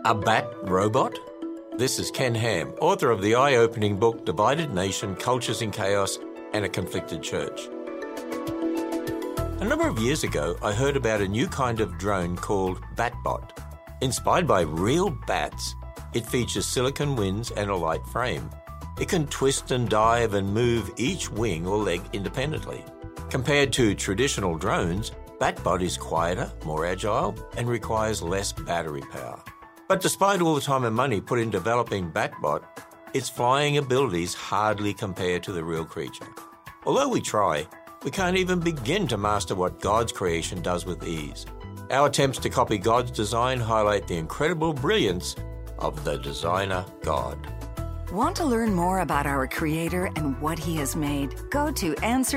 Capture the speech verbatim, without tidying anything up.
A bat robot? This is Ken Ham, author of the eye-opening book Divided Nation, Cultures in Chaos and a Conflicted Church. A number of years ago, I heard about a new kind of drone called BatBot. Inspired by real bats, it features silicon wings and a light frame. It can twist and dive and move each wing or leg independently. Compared to traditional drones, BatBot is quieter, more agile, and requires less battery power. But despite all the time and money put in developing BatBot, its flying abilities hardly compare to the real creature. Although we try, we can't even begin to master what God's creation does with ease. Our attempts to copy God's design highlight the incredible brilliance of the designer God. Want to learn more about our Creator and what He has made? Go to answer